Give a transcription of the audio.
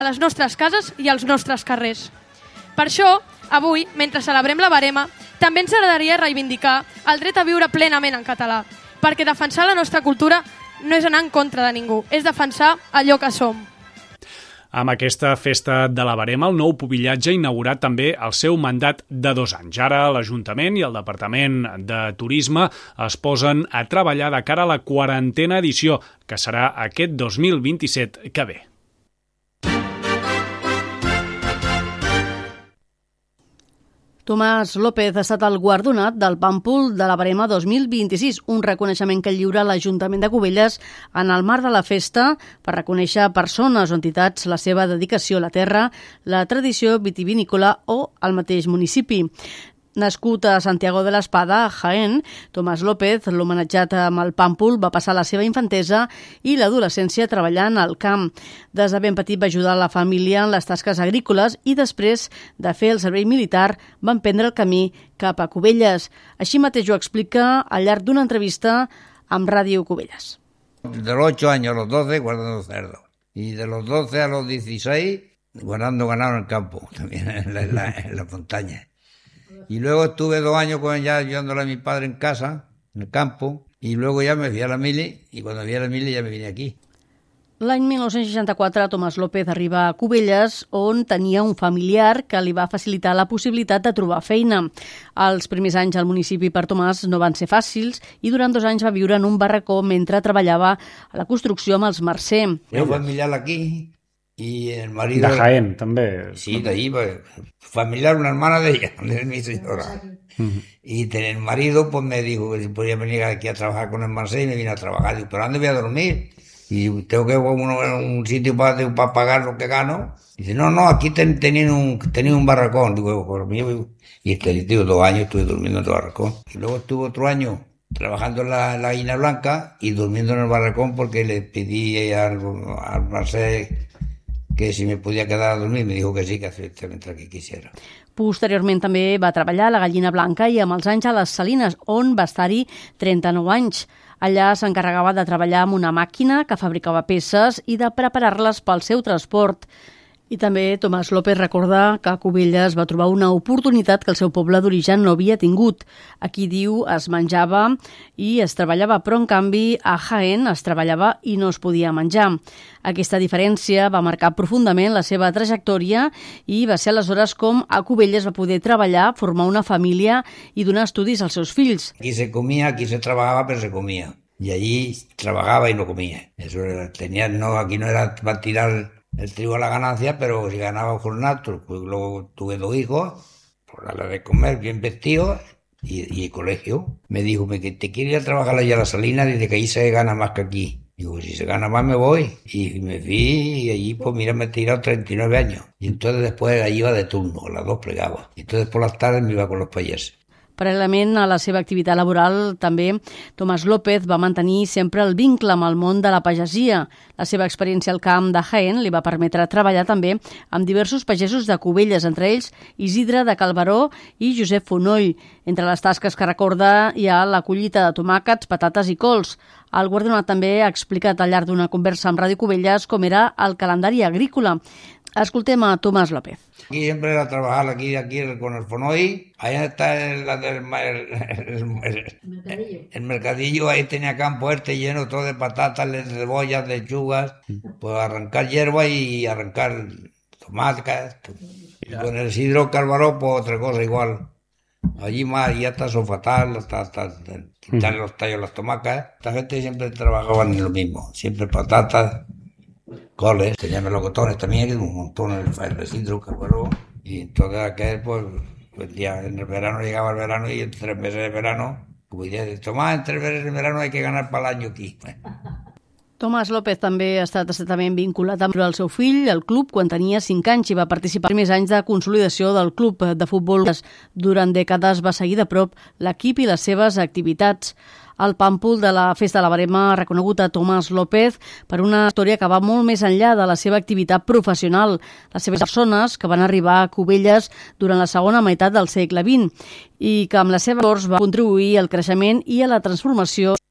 a les nostres cases i als nostres carrers. Per això, avui, mentre celebrem la Verema, també ens agradaria reivindicar el dret a viure plenament en català, perquè defensar la nostra cultura no és anar en contra de ningú, és defensar allò que som. Amb aquesta festa de la Verema, el nou pubillatge ha inaugurat també el seu mandat de 2 anys. Ara l'Ajuntament i el Departament de Turisme es posen a treballar de cara a la 40a edició, que serà aquest 2027 que ve. Tomàs López ha estat el guardonat del Pàmpol de la Verema 2026, un reconeixement que lliura l'Ajuntament de Cubelles en el marc de la festa per reconèixer persones o entitats la seva dedicació a la terra, la tradició vitivinícola o al mateix municipi. Nascut a Santiago de l'Espada, a Jaén, Tomàs López, l'homenatjat amb el Pàmpol, va passar la seva infantesa i l'adolescència treballant al camp. Des de ben petit va ajudar la família en les tasques agrícoles i després de fer el servei militar va emprendre el camí cap a Cubelles. Així mateix ho explica al llarg d'una entrevista amb Ràdio Cubelles. De los 8 años a los 12 guardando cerdos y de los 12 a los 16 guardando ganado en el campo, también en la montaña. Y luego estuve 2 años ya ayudándole a mi padre en casa, en el campo, y luego ya me fui a la mili, y cuando fui a la mili ya me vine aquí. L'any 1964, Tomàs López arriba a Cubelles, on tenia un familiar que li va facilitar la possibilitat de trobar feina. Els primers anys al municipi per Tomàs no van ser fàcils i durant 2 anys va viure en un barracó mentre treballava a la construcció amb els Mercè. Yo familiar aquí y el marido... De Jaén, també. Sí, de allí, pues, familiar, una hermana de ella, de mi señora. Y el marido pues me dijo que si podía venir aquí a trabajar con el Mercè y me vine a trabajar. Digo, ¿pero dónde voy a dormir? Y tengo que ir a un sitio para pagar lo que gano. Dice, no, aquí tenía un barracón. Digo, por mí, y digo, 2 años estuve durmiendo en el barracón. Y luego estuve otro año trabajando en la Gallina Blanca y durmiendo en el barracón porque le pedí al Mercè que si me podia quedar a dormir, me dijo que sí, que hacía mientras que quisiera. Posteriorment també va treballar a la Gallina Blanca i amb els anys a les Salines, on va estar-hi 39 anys. Allà s'encarregava de treballar amb una màquina que fabricava peces i de preparar-les pel seu transport. I també Tomàs López recorda que a Cubelles va trobar una oportunitat que el seu poble d'origen no havia tingut. Aquí diu es menjava i es treballava, però en canvi a Jaén es treballava i no es podia menjar. Aquesta diferència va marcar profundament la seva trajectòria i va ser aleshores com a Cubelles va poder treballar, formar una família i donar estudis als seus fills. Aquí se comía, aquí se trabajaba, pero se comía. Y allí trabajaba y no comía. Eso era, aquí no era para tirar el trigo a la ganancia, pero si ganaba jornal, pues luego tuve 2 hijos, por darle de comer, bien vestidos y colegio. Me dijo que te quiero ir a trabajar allá a la Salina, dice que ahí se gana más que aquí. Digo, si se gana más me voy. Y me fui y allí, pues mira, me he tirado 39 años. Y entonces después allí iba de turno, a las 2 plegaba. Y entonces por las tardes me iba con los payeses. Paral·lelament a la seva activitat laboral, també, Tomàs López va mantenir sempre el vincle amb el món de la pagesia. La seva experiència al camp de Jaén li va permetre treballar també amb diversos pagesos de Cubelles, entre ells Isidre de Calveró i Josep Fonoll. Entre les tasques que recorda hi ha la collita de tomàquets, patates i cols. El guardonat també ha explicat al llarg d'una conversa amb Ràdio Cubelles com era el calendari agrícola. Escoltem a Tomàs López. Aquí siempre era trabajar aquí con el Fonoll. Ahí está el mercadillo. Ahí tenía campo lleno todo de patatas, de cebollas, de lechugas. Pues arrancar hierba y arrancar tomates. Y con el Isidro Calvaró, pues otra cosa igual. Allí más, ya está sofatal, hasta quitarle los tallos a las tomacas. Esta gente siempre trabajaba en lo mismo. Siempre patatas, coles, tenía melocotones también, que un montón el Isidro Calvaró. Y entonces aquel, pues ya en el verano llegaba el verano y en 3 meses de verano, pues ya Tomás, en 3 meses de verano hay que ganar para el año aquí. Tomàs López també ha estat estretament vinculat amb el seu fill, el club, quan tenia 5 anys i va participar en els primers anys de consolidació del club de futbol. Durant dècades va seguir de prop l'equip i les seves activitats. El Pàmpol de la Festa de la Verema ha reconegut a Tomàs López per una història que va molt més enllà de la seva activitat professional. Les seves persones que van arribar a Cubelles durant la segona meitat del segle XX i que amb les seves valors va contribuir al creixement i a la transformació